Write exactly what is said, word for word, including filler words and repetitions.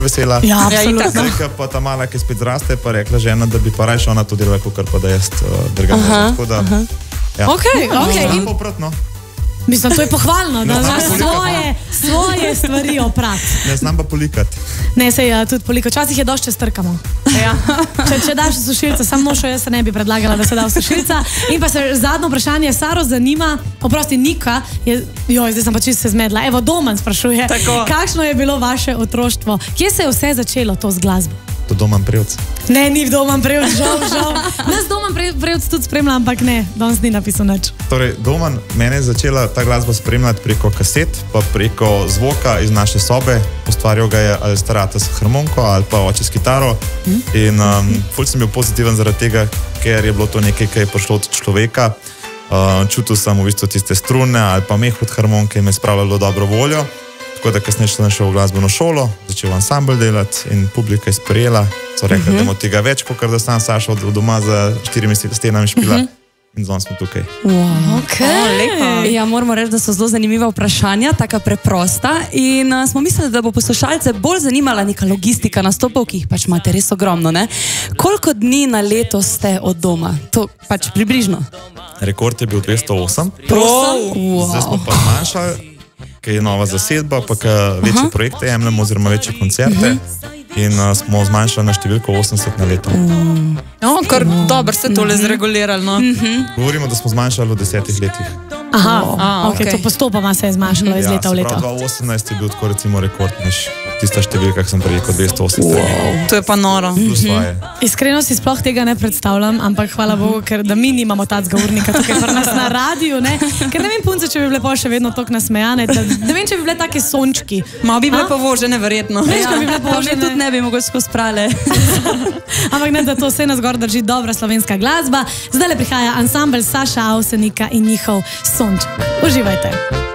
vesela. Ja, absolutno. Reka pa ta mala, ki spet zraste, pa rekla žena, da bi pa raje ona to delala, kot pa da jaz drgam. Tako da, ja. Ok, ok. Znam pa oprat, Mislim, to je pohvalno, da znaš svoje, svoje stvari oprati. Ne znam pa polikati. Ne, sej tudi polikati. Včasih je došče strkamo. Ja. Če, če daš v sušilca, samo nošo, jaz se ne bi predlagala, da se da v sušilca. In pa se zadnjo vprašanje Saro zanima, oprosti Nika, je, joj, zdaj sem pa čisto se zmedla. Evo, Doman sprašuje, Tako. kakšno je bilo vaše otroštvo? Kje se je vse začelo to z glasbo? To Doman Prevc. Ne, ni v Doman Prevc, žal, žal. Nas Doman Prevc tudi spremlja, ampak ne, danes ni napisal nič. Torej, Doman, mene je začela ta glasba spremljati preko kaset, pa preko zvoka iz naše sobe. Ustvarjal ga je ali starata s harmonko ali pa oče s kitaro. Hmm? In um, ful sem bil pozitiven zaradi tega, ker je bilo to nekaj, kar je prišlo od človeka. Uh, čutil sem v bistvu tiste strune ali pa meh od harmonke in me spravljalo dobro voljo. Tako da kasneje sem šel v glasbeno šolo, začel ansambl delati in publika je sprejela. So rekli, uh -huh. da imamo tega več, kot da sem Saša od doma za štirimi stenami špila. Uh -huh. In zdaj smo tukaj. Wow. Okay. Ja, moramo reči, da so zelo zanimiva vprašanja, taka preprosta. In uh, smo mislili, da bo poslušalce bolj zanimala neka logistika nastopov, ki jih pač imate res ogromno. Ne? Koliko dni na leto ste od doma? To pač približno. Rekord je bil dvesto osem. Prosim? Wow. Zdaj smo pa zmanjšali, ker je nova zasedba, pa večje projekte jemljamo oziroma večje koncerte. Uh -huh. In uh, smo zmanjšali na številko osemdeset na leto. Mm. No, kar mm. dobro se tole mm -hmm. zregulirali, no. Mm -hmm. Govorimo, da smo zmanjšali v desetih letih. Aha, oh. A, ok, okay. To postopoma se je zmanjšalo iz ja, leta v leto. Ja, dva tisoč osemnajst je bil tako recimo rekord, než tista številka, ki sem prej rekel, dvesto osemdeset. Wow. To je pa noro. Mm -hmm. Iskreno si sploh tega ne predstavljam, ampak hvala Bogu, ker da mi nimamo tacga urnika tukaj pri nas na radiju, ne? Ker ne vem, punce, če bi bile pa še vedno tok nasmejane, da, ne vem, če bi bile take sončki. Ma bi bile povožene, verjetno. Veš, ja, bi bile povožene. Tudi ne bi mogoče skozi prale. Ampak ne, da to vse nas gor drži dobra slovenska glasba. Zdaj le prihaja ansambl Saša Avsenika in njihov Sonček. Uživajte.